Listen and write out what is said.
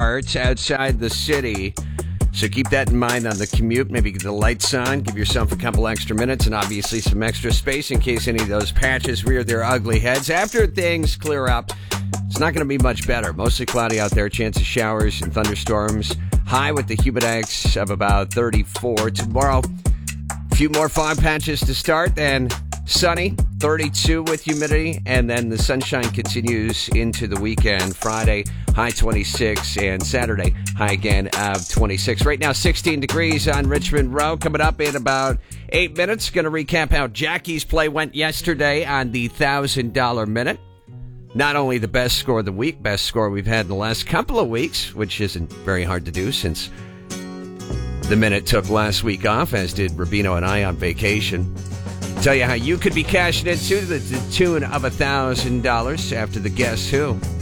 start outside the city. So keep that in mind on the commute. Maybe get the lights on, give yourself a couple extra minutes, and obviously some extra space in case any of those patches rear their ugly heads. After things clear up, it's not going to be much better. Mostly cloudy out there, chance of showers and thunderstorms. High with the humidex of about 34. Tomorrow, a few more fog patches to start, then sunny, 32 with humidity, and then the sunshine continues into the weekend. Friday, high 26, and Saturday, high again of 26. Right now, 16 degrees on Richmond Road. Coming up in about 8 minutes, going to recap how Jackie's play went yesterday on the $1,000 Minute. Not only the best score of the week, best score we've had in the last couple of weeks, which isn't very hard to do since the Minute took last week off, as did Rubino and I on vacation. Tell you how you could be cashing in to the tune of $1,000 after the Guess Who.